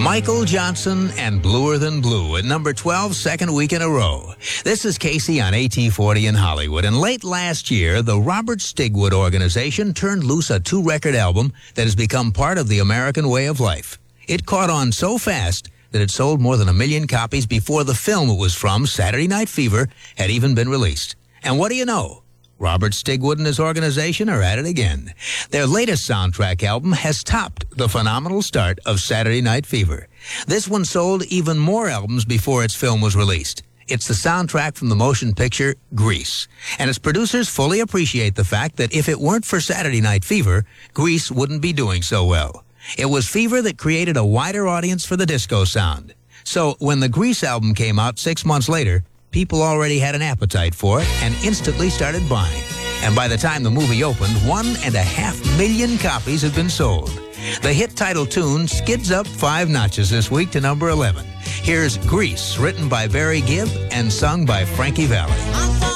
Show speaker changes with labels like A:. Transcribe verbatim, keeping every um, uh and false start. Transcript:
A: Michael Johnson and Bluer Than Blue at number twelve, second week in a row. This is Casey on A T forty in Hollywood. And late last year, the Robert Stigwood Organization turned loose a two-record album that has become part of the American way of life. It caught on so fast that it sold more than a million copies before the film it was from, Saturday Night Fever, had even been released. And what do you know? Robert Stigwood and his organization are at it again. Their latest soundtrack album has topped the phenomenal start of Saturday Night Fever. This one sold even more albums before its film was released. It's the soundtrack from the motion picture Grease. And its producers fully appreciate the fact that if it weren't for Saturday Night Fever, Grease wouldn't be doing so well. It was Fever that created a wider audience for the disco sound. So when the Grease album came out six months later, people already had an appetite for it and instantly started buying. And by the time the movie opened, one and a half million copies had been sold. The hit title tune skids up five notches this week to number eleven. Here's Grease, written by Barry Gibb and sung by Frankie Valli.